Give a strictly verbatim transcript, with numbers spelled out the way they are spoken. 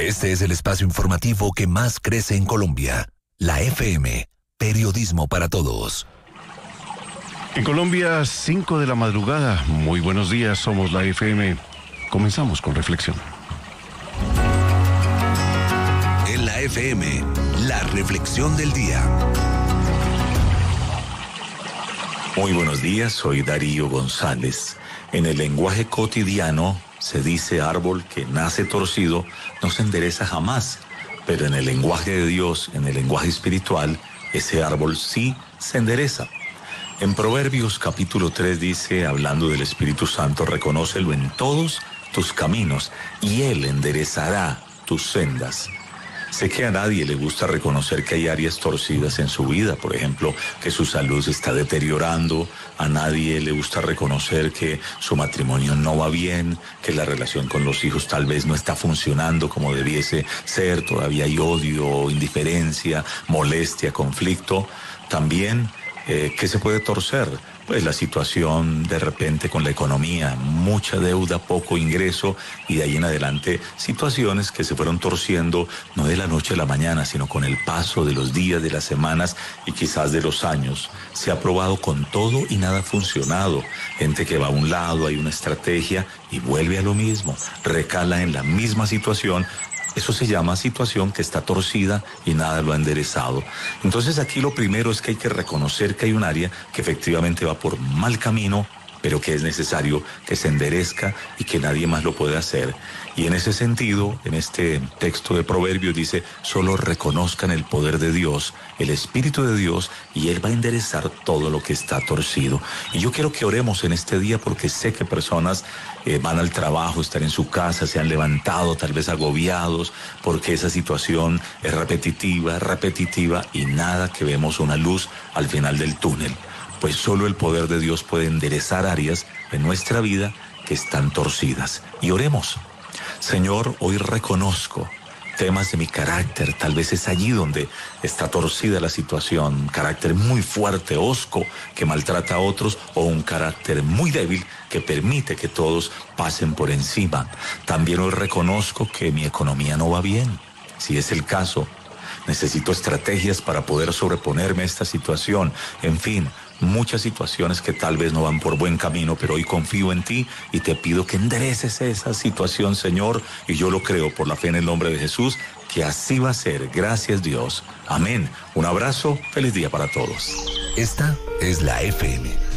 Este es el espacio informativo que más crece en Colombia. La F M, periodismo para todos. En Colombia, cinco de la madrugada. Muy buenos días, somos la F M. Comenzamos con reflexión. En la F M, la reflexión del día. Muy buenos días, soy Darío González. En el lenguaje cotidiano se dice árbol que nace torcido no se endereza jamás, pero en el lenguaje de Dios, en el lenguaje espiritual, ese árbol sí se endereza. En Proverbios capítulo tres dice, hablando del Espíritu Santo, reconócelo en todos tus caminos y Él enderezará tus sendas. Sé que a nadie le gusta reconocer que hay áreas torcidas en su vida, por ejemplo, que su salud se está deteriorando, a nadie le gusta reconocer que su matrimonio no va bien, que la relación con los hijos tal vez no está funcionando como debiese ser, todavía hay odio, indiferencia, molestia, conflicto. También, eh, ¿qué se puede torcer? Pues la situación de repente con la economía, mucha deuda, poco ingreso y de ahí en adelante situaciones que se fueron torciendo no de la noche a la mañana, sino con el paso de los días, de las semanas y quizás de los años. Se ha probado con todo y nada ha funcionado. Gente que va a un lado, hay una estrategia y vuelve a lo mismo, recala en la misma situación. Eso se llama situación que está torcida y nada lo ha enderezado. Entonces aquí lo primero es que hay que reconocer que hay un área que efectivamente va por mal camino, pero que es necesario que se enderezca y que nadie más lo puede hacer. Y en ese sentido, en este texto de Proverbios dice, solo reconozcan el poder de Dios, el Espíritu de Dios, y Él va a enderezar todo lo que está torcido. Y yo quiero que oremos en este día porque sé que personas eh, van al trabajo, están en su casa, se han levantado tal vez agobiados porque esa situación es repetitiva, repetitiva y nada que vemos una luz al final del túnel. Pues solo el poder de Dios puede enderezar áreas en nuestra vida que están torcidas. Y oremos. Señor, hoy reconozco temas de mi carácter, tal vez es allí donde está torcida la situación, carácter muy fuerte, hosco, que maltrata a otros, o un carácter muy débil que permite que todos pasen por encima. También hoy reconozco que mi economía no va bien. Si es el caso, necesito estrategias para poder sobreponerme a esta situación. En fin, muchas situaciones que tal vez no van por buen camino, pero hoy confío en ti y te pido que endereces esa situación, Señor, y yo lo creo por la fe en el nombre de Jesús, que así va a ser. Gracias, Dios. Amén. Un abrazo, feliz día para todos. Esta es la F M.